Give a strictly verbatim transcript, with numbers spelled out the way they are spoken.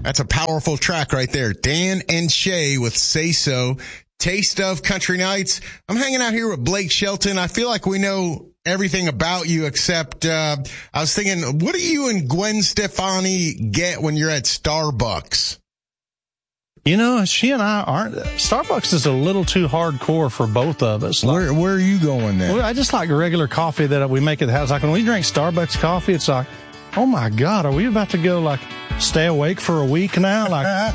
That's a powerful track right there. Dan and Shay with Say So. Taste of Country Nights. I'm hanging out here with Blake Shelton. I feel like we know everything about you except, uh, I was thinking, what do you and Gwen Stefani get when you're at Starbucks? You know, she and I aren't, Starbucks is a little too hardcore for both of us. Like, where, where are you going then? Well, I just like regular coffee that we make at the house. Like when we drink Starbucks coffee, it's like, oh my God, are we about to go like stay awake for a week now? Like